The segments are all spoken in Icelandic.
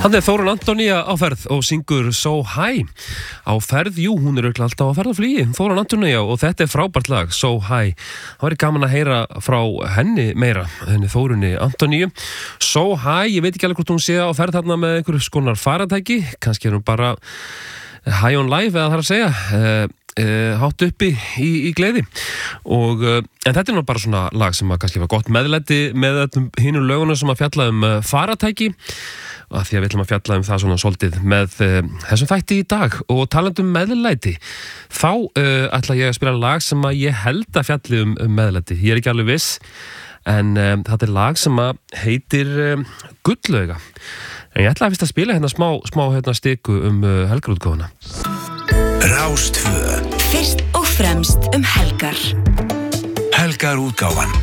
Hann Þórunn Antonía á ferð og syngur So High. Á ferð, jú, hún örugglega alltaf á ferð og flugi, Þórunn Antonía, og þetta frábært lag, So High. Það væri gaman að heyra frá henni meira, henni Þórunni Antoníu. So High, ég veit ekki alveg hvort hún sé á ferð þarna með einhverju skonar faratæki, kannski hún bara high on life, eða það að segja, hátt uppi í gleði. Og en þetta nú bara svona lag sem að kannski var gott meðlæti með hinu lögunum sem að fjalla faratæki, að því að við ætlum að fjalla það svona svolítið með þessum þætti í dag. Og talandi meðlæti, þá ætla ég að spila lag sem að ég held að fjalli meðlæti. Ég ekki alveg viss, en þetta lag sem að heitir Gullauga. En ég ætla að fyrst að spila hérna smá stiku helgarútgáfuna. Rástvö. Fyrst og fremst helgar. Helgarútgáfan.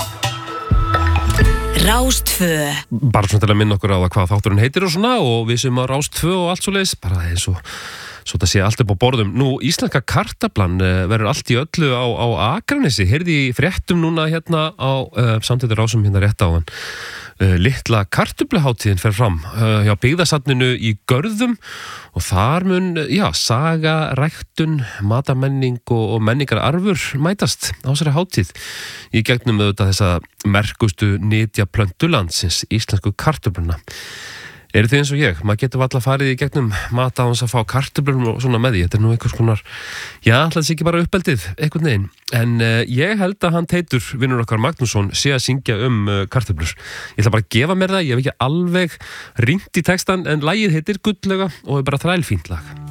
Rástvö. Bara svona til að minna okkur á það hvað þátturinn heitir og svona, og við sem að Rástvö og allt svoleiðis, bara eins og svo þetta sé allt upp á borðum. Nú, íslenska kartaflan verður allt í öllu á Akranesi. Heyrði í fréttum núna hérna á samtíður Rásum hérna rétt á hann. Litla kartöfluhátíðin fer fram hjá byggðasafninu í Görðum, og þar mun, saga, ræktun, matamenning og menningararfur mætast á þessari hátíð í gegnum auðvitað þessa merkustu nytjaplöntu landsins, íslensku kartöfluna. Eru þið eins og ég? Maður getur alltaf farið í gegnum mat á hans að fá kartöflur og svona með því. Þetta nú einhvers konar, alltaf ekki bara uppeldið, einhvern veginn. En ég held að hann Teitur, vinnur okkar Magnússon, sé að syngja kartöflur. Ég ætla bara að gefa mér það, ég hef ekki alveg ringt í textan, en lagið heitir Gullauga og er bara þrælfínt lag.